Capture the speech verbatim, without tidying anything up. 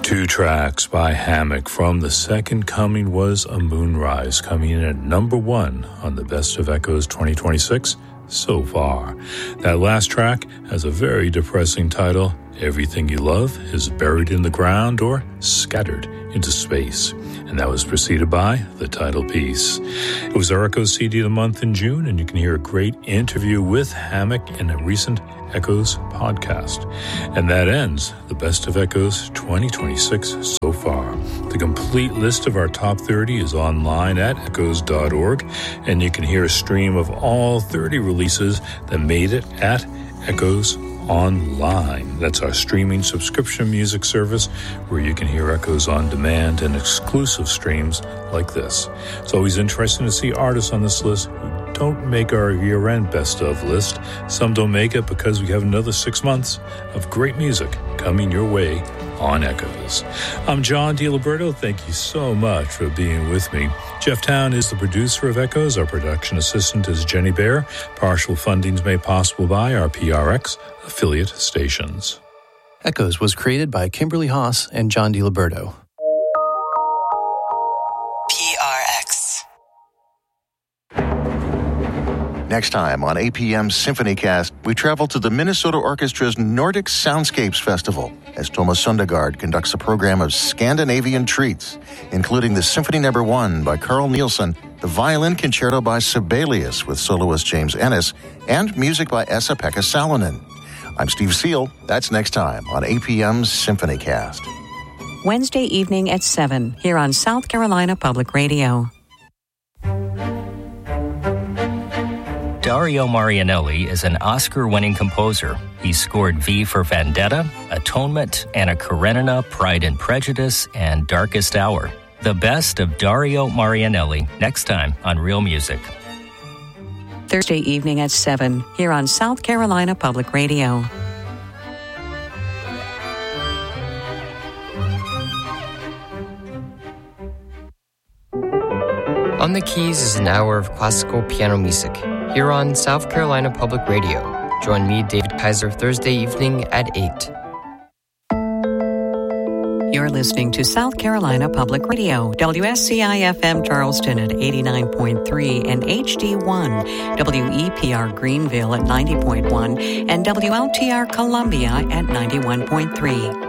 Two tracks by Hammock from The Second Coming was a Moonrise, coming in at number one on the Best of Echoes twenty twenty-six so far. That last track has a very depressing title, Everything You Love is Buried in the Ground or Scattered into Space. And that was preceded by the title piece. It was our Echoes C D of the month in June, and you can hear a great interview with Hammock in a recent Echoes podcast. And that ends the Best of Echoes twenty twenty-six so far. The complete list of our top thirty is online at echoes dot org, and you can hear a stream of all thirty releases that made it at Echoes Online. That's our streaming subscription music service where you can hear Echoes on demand and exclusive streams like this. It's always interesting to see artists on this list who don't make our year-end best of list. Some don't make it because we have another six months of great music coming your way on Echoes. I'm John DiLiberto. Thank you so much for being with me. Jeff Town is the producer of Echoes. Our production assistant is Jenny Bear. Partial funding is made possible by our P R X affiliate stations. Echoes was created by Kimberly Haas and John DiLiberto. P R X. Next time on A P M SymphonyCast, we travel to the Minnesota Orchestra's Nordic Soundscapes Festival as Thomas Sundergaard conducts a program of Scandinavian treats, including the Symphony Number One by Carl Nielsen, the Violin Concerto by Sibelius with soloist James Ennis, and music by Esa-Pekka Salonen. I'm Steve Seal. That's next time on A P M SymphonyCast. Wednesday evening at seven here on South Carolina Public Radio. Dario Marianelli is an Oscar-winning composer. He scored V for Vendetta, Atonement, Anna Karenina, Pride and Prejudice, and Darkest Hour. The best of Dario Marianelli next time on Real Music. Thursday evening at seven here on South Carolina Public Radio. On the Keys is an hour of classical piano music here on South Carolina Public Radio. Join me, David Kaiser, Thursday evening at eight. You're listening to South Carolina Public Radio, W S C I F M Charleston at eighty-nine point three and H D one, W E P R Greenville at ninety point one, and W L T R Columbia at ninety-one point three.